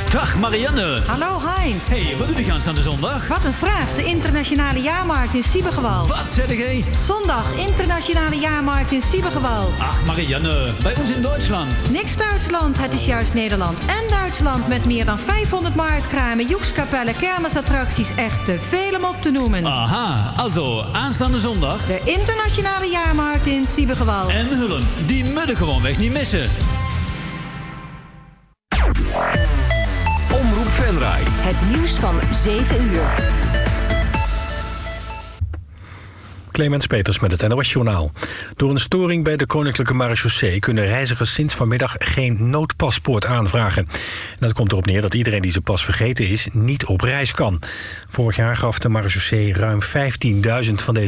Dag Marianne. Hallo Heinz. Hey, wat doe je aanstaande zondag? Wat een vraag. De internationale jaarmarkt in Siebergewald. Wat zeg jij? Zondag, internationale jaarmarkt in Siebergewald. Ach Marianne, bij ons in Duitsland. Niks Duitsland, het is juist Nederland en Duitsland met meer dan 500 marktkramen, joekskapellen, kermisattracties. Echt te veel om op te noemen. Aha, also aanstaande zondag. De internationale jaarmarkt in Siebergewald. En Hullen, die mudden gewoon weg niet missen. Omroep Venray. Het nieuws van 7 uur. Clemens Peters met het NOS-journaal. Door een storing bij de Koninklijke Marechaussee kunnen reizigers sinds vanmiddag geen noodpaspoort aanvragen. Dat komt erop neer dat iedereen die zijn pas vergeten is niet op reis kan. Vorig jaar gaf de Marechaussee ruim 15.000 van deze